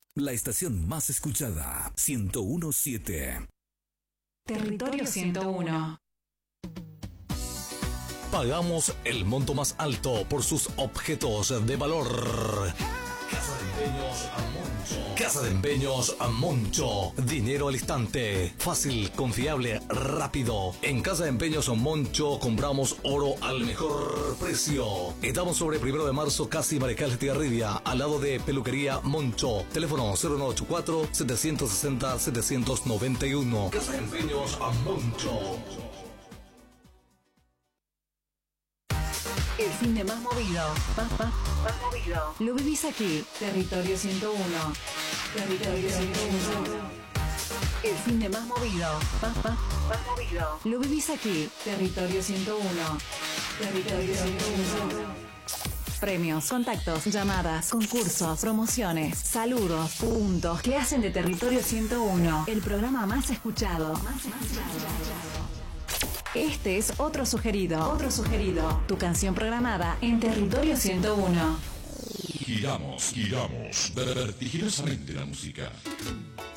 La estación más escuchada, 101.7. Territorio 101. Pagamos el monto más alto por sus objetos de valor. Casa de Empeños a Moncho. Casa de Empeños a Moncho. Dinero al instante. Fácil, confiable, rápido. En Casa de Empeños a Moncho compramos oro al mejor precio. Estamos sobre 1 de marzo, casi Mariscal Estigarribia, al lado de Peluquería Moncho. Teléfono 0984-760-791. Casa de Empeños a Moncho. El fin de más movido. Más movido. Lo vivís aquí. Territorio 101. Territorio 101. El fin de más movido. Más movido. Lo vivís aquí. Territorio 101. Territorio 101. Premios, contactos, llamadas, concursos, promociones, saludos, puntos que hacen de Territorio 101 el programa más escuchado. Este es otro sugerido. Tu canción programada en Territorio 101. Giramos vertiginosamente la música.